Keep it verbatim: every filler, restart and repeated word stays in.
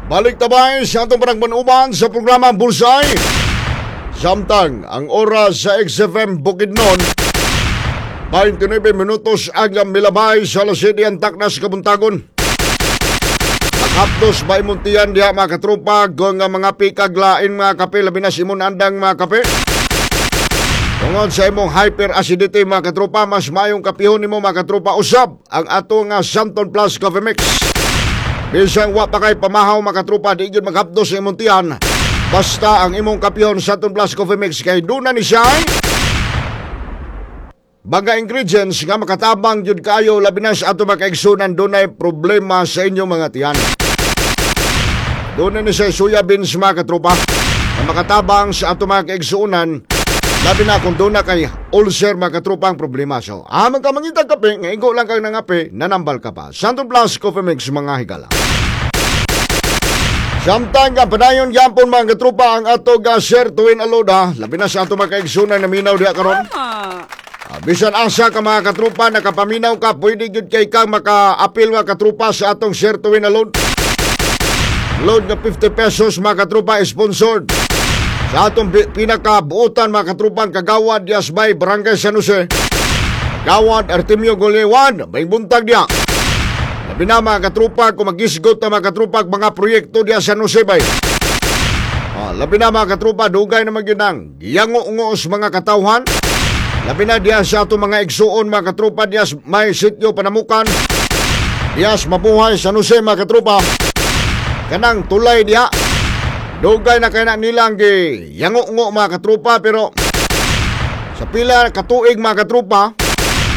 Balik tabay sa atong panagmanuban sa programa Bulsay. Samtang ang oras sa X F M Bukidnon, twenty-nine minutos ang milabay sa Lasidi ang taknas kabuntagon. Nakapdos ba imuntiyan diha mga katropa kung nga mga pikaglain mga kape, labi na simon andang mga kape. Tungod sa imong hyperacidity mga katropa, mas mayong kapihon nimo mga katropa, usab ang ato nga Santon Plus Coffee Mix. Bisang wa pa kay pamahaw mga katropa, di yun maghapdos sa imong tiyan. Basta ang imong kapihon Santon Plus Coffee Mix kay duna ni siya baga ingredients nga makatabang jud kayo, labi na sa ato makaigsunan dunay problema sa inyong mga tiyan. Duna ni siya soya beans mga katropa nga makatabang sa ato makaigsunan, labi na kung doon na kay ulcer mga katropang problema. So, amang ka mangitag kape, nga ingo lang kang nangape, nanambal ka pa. Santon Plus Coffee Mix mga higala. Samtang ka padayon yampon mga katropa ang ato ga share tuwin aloda, labi na sa ato makaigsunan na minaw diya karon. Uh, bisan asa ka mga katropa, nakapaminaw ka, pwede yun kay kang maka-apil mga katropa sa atong share tuwin alod. Load na fifty pesos mga katropa, sponsored sa atong pinakabuutan mga katrupang Kagawad Yasbay, Barangay San Jose. Kagawad Artemio Golewan, may buntag diya. Labi na mga katrupa kung magisgot na mga katrupa mga proyekto diya San Jose bay. Ah, labi na mga katrupa, dugay na magyunang giyango-ungos mga katawhan. Labi na diya sa atong mga igsuon mga katrupa diya may sityo panamukan. Diya mabuhay San Jose mga katrupa. Kanang tulay diya. Dugay na kaya na nilang gi yango-ngo mga katrupa, pero sa pila katuig mga katrupa,